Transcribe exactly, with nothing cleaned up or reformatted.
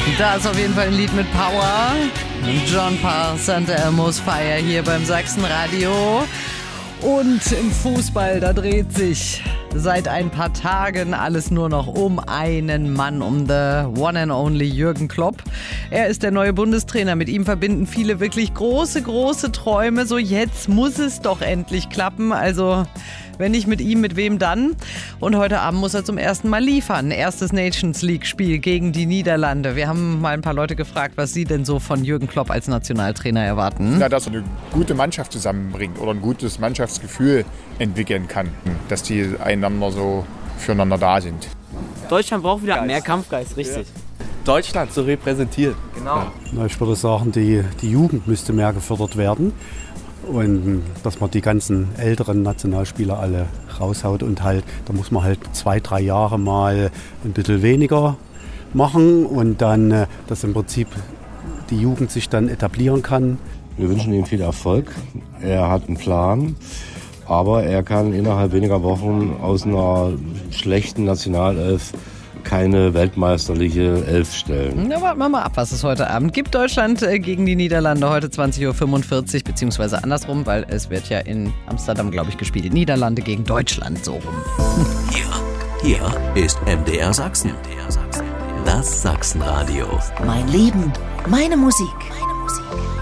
Da ist auf jeden Fall ein Lied mit Power. John Parr, Santa Elmo's Fire hier beim Sachsenradio. Und im Fußball, da dreht sich seit ein paar Tagen alles nur noch um einen Mann, um the one and only Jürgen Klopp. Er ist der neue Bundestrainer. Mit ihm verbinden viele wirklich große, große Träume. So, jetzt muss es doch endlich klappen. Also, wenn nicht mit ihm, mit wem dann? Und heute Abend muss er zum ersten Mal liefern. Erstes Nations League-Spiel gegen die Niederlande. Wir haben mal ein paar Leute gefragt, was sie denn so von Jürgen Klopp als Nationaltrainer erwarten. Ja, dass er eine gute Mannschaft zusammenbringt oder ein gutes Mannschaftsgefühl entwickeln kann. Dass die einander so füreinander da sind. Deutschland braucht wieder mehr Kampfgeist, richtig. Ja. Deutschland zu repräsentieren. Genau. Ja. Na, ich würde sagen, die, die Jugend müsste mehr gefördert werden. Und dass man die ganzen älteren Nationalspieler alle raushaut und halt, da muss man halt zwei, drei Jahre mal ein bisschen weniger machen und dann, dass im Prinzip die Jugend sich dann etablieren kann. Wir wünschen ihm viel Erfolg. Er hat einen Plan, aber er kann innerhalb weniger Wochen aus einer schlechten Nationalelf keine weltmeisterliche Elf stellen. Na, warten wir mal ab, was es heute Abend gibt. Deutschland gegen die Niederlande heute zwanzig Uhr fünfundvierzig, beziehungsweise andersrum, weil es wird ja in Amsterdam, glaube ich, gespielt. Niederlande gegen Deutschland, so rum. Hier, hier ist M D R Sachsen. Das Sachsenradio. Mein Leben, meine Musik.